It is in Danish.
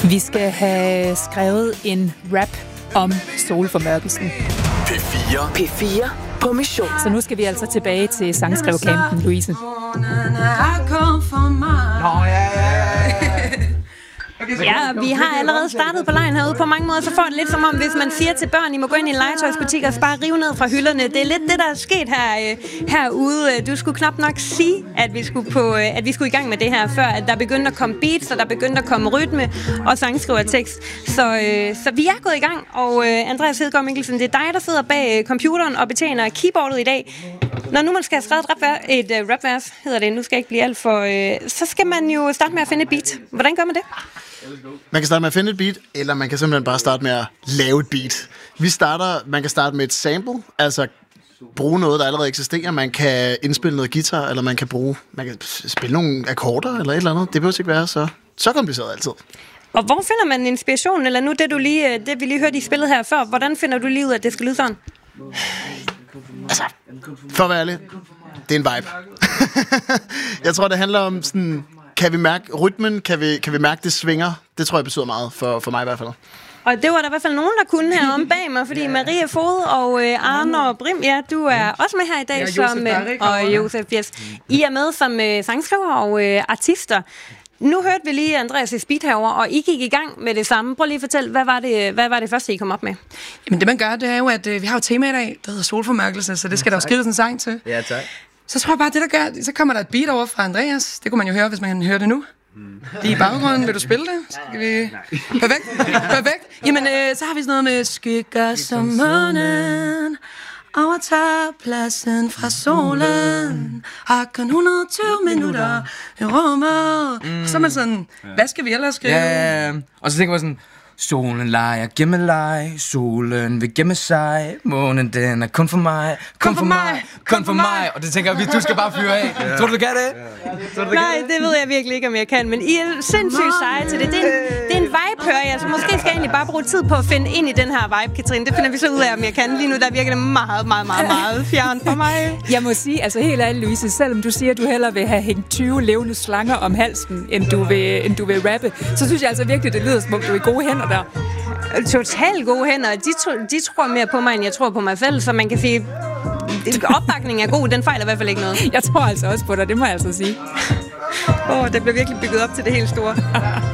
Vi skal have skrevet en rap om solformørkelsen. P4 på mission. Så nu skal vi altså tilbage til sangskrivercampen, Louise. Ja, vi har allerede startet på lejen herude. På mange måder så får det lidt som om, hvis man siger til børn, I må gå ind i en legetøjsbutik og bare rive ned fra hylderne. Det er lidt det, der er sket herude. Du skulle knap nok sige, at vi skulle i gang med det her, før at der begyndte at komme beats, og der begyndte at komme rytme og sangskrivertekst. Så vi er gået i gang, og Andreas Hedegaard Mikkelsen, det er dig, der sidder bag computeren og betjener keyboardet i dag. Når nu man skal have skrevet et rapvers, hedder det, nu skal jeg ikke blive alt for... så skal man jo starte med at finde et beat. Hvordan gør man det? Man kan starte med at finde et beat, eller man kan simpelthen bare starte med at lave et beat. Man kan starte med et sample, altså bruge noget, der allerede eksisterer. Man kan indspille noget guitar, eller man kan spille nogle akkorder, eller et eller andet. Det behøver ikke være så kompliceret altid. Og hvor finder man inspiration, eller nu det vi lige hørte i spillet her før, hvordan finder du lige ud af, at det skal lyde sådan? Altså, for at være ærlig, det er en vibe. Jeg tror, det handler om sådan... Kan vi mærke rytmen? Kan vi mærke, det svinger? Det tror jeg betyder meget, for mig i hvert fald. Og det var der i hvert fald nogen, der kunne her om bag mig, fordi Marie Fod og Arne Brim, ja, du er også med her i dag, og Josef, yes. I er med som sangskriver og artister. Nu hørte vi lige Andreas' beat herovre, og I gik i gang med det samme. Prøv lige at fortælle, hvad var det første, I kom op med? Jamen det man gør, det er jo, at vi har et tema i dag, der hedder solformørkelse, så det skal der jo skrives en sang til. Ja, tak. Så tror jeg bare, det der gør, så kommer der et beat over fra Andreas. Det kunne man jo høre, hvis man kan høre det nu. Lige i baggrunden, vil du spille det? Perfekt. Jamen, så har vi sådan noget med skygger som månen overtager pladsen fra solen. Har kun 120 minutter i rummet. Så er man sådan, hvad skal vi ellers skrive? Ja. Og så tænker man sådan, solen leger gemmeleje, solen vil gemme sig, månen den er kun for mig, kun for mig. Og det tænker jeg, du skal bare fyre af. Ja. Tror du kan det? Nej, det ved jeg virkelig ikke, om jeg kan, men I er sindssygt seje til det. Det er en vibe, hører jeg, så måske skal jeg egentlig bare bruge tid på at finde ind i den her vibe, Katrine. Det finder vi så ud af, om jeg kan. Lige nu, der virker det meget fjern for mig. Jeg må sige, altså helt ærligt, Louise, selvom du siger, at du hellere vil have hængt 20 levende slanger om halsen, end du vil rappe, så synes jeg altså virkelig, det lyder som om du er i gode hænder der. Totalt gode hænder. De tror mere på mig, end jeg tror på mig selv, så man kan sige, opbakningen er god, den fejler i hvert fald ikke noget. Jeg tror altså også på dig, det må jeg altså sige. Det blev virkelig bygget op til det helt store.